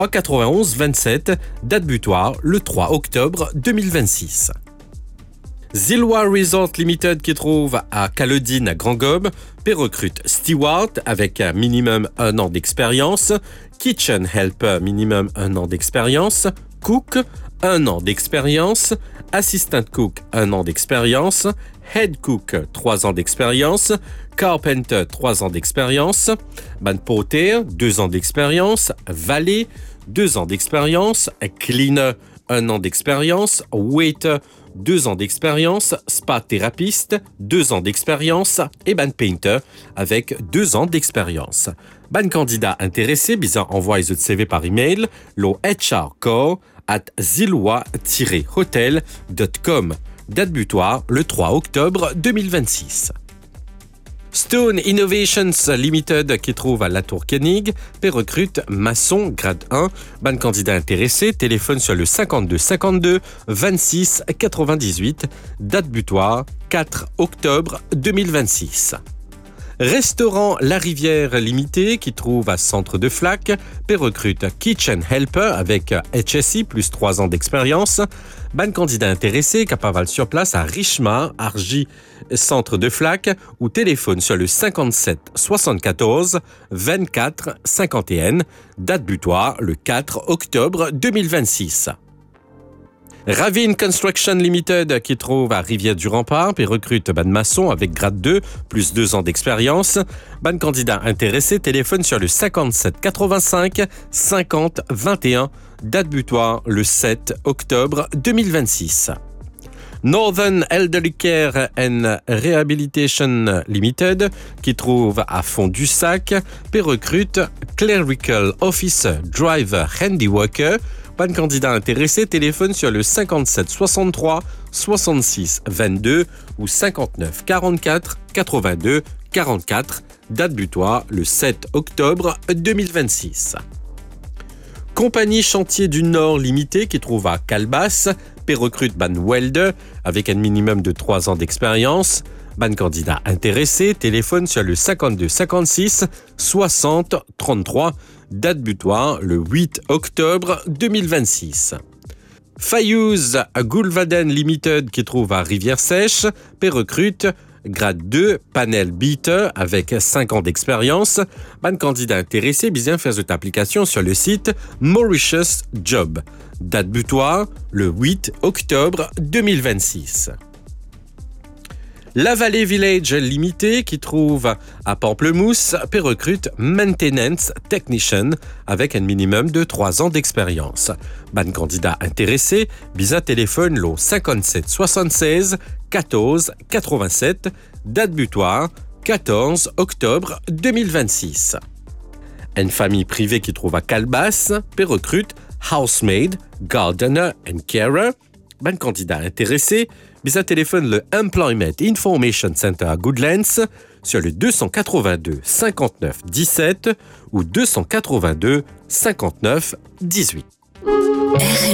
en 91-27, date butoir le 3 octobre 2026. Zilwa Resort Limited qui trouve à Caledine à Grand Gobe, recrute Steward avec un minimum 1 an d'expérience, Kitchen Helper minimum 1 an d'expérience, Cook 1 an d'expérience, Assistant Cook 1 an d'expérience, Head Cook 3 ans d'expérience, Carpenter 3 ans d'expérience, Ban Porter 2 ans d'expérience, Valet 2 ans d'expérience, Cleaner 1 an d'expérience, Waiter 2 ans d'expérience, Spa Thérapeute 2 ans d'expérience et Ban Painter avec 2 ans d'expérience. Ban candidat intéressé, bien envoyez votre CV par email, le hrcore@zilwa-hotel.com. Date butoir le 3 octobre 2026. Stone Innovations Limited qui trouve à La Tour Koenig, recrute maçon grade 1. Ban candidat intéressé, téléphone sur le 52 52 26 98. Date butoir 4 octobre 2026. Restaurant La Rivière Limité qui trouve à Centre de Flac, recrute Kitchen Helper avec HSI plus 3 ans d'expérience. Ban candidat intéressé, capable sur place à Richemont, Argy, Centre de Flac ou téléphone sur le 57 74 24 51. Date butoir le 4 octobre 2026. Ravine Construction Limited qui trouve à Rivière-du-Rempart et recrute ban maçon avec grade 2 plus 2 ans d'expérience. Ban candidat intéressé, téléphone sur le 57 85 50 21. Date butoir le 7 octobre 2026. Northern Elderly Care and Rehabilitation Limited qui trouve à Fond-du-Sac et recrute Clerical Officer Driver Handyworker. Ban candidat intéressé, téléphone sur le 57 63 66 22 ou 59 44 82 44. Date butoir le 7 octobre 2026. Compagnie Chantier du Nord Limité qui trouve à Calbas et recrute ban welder avec un minimum de 3 ans d'expérience. Ban candidat intéressé, téléphone sur le 52 56 60 33. Date butoir le 8 octobre 2026. Fayous Goulvaden Limited qui trouve à Rivière-Sèche et recrute grade 2 panel beater avec 5 ans d'expérience. Ban candidat intéressé, bien faire cette application sur le site Mauritius Job. Date butoir le 8 octobre 2026. La Vallée Village Limité qui trouve à Pamplemousse et recrute Maintenance Technician avec un minimum de 3 ans d'expérience. Ban candidat intéressé, bien téléphone le 57 76 14 87. Date butoir 14 octobre 2026. Une famille privée qui trouve à Calbas et recrute Housemaid, Gardener and Carer. Ban candidat intéressé, bien téléphone le Employment Information Center à Goodlands sur le 282 59 17 ou 282 59 18.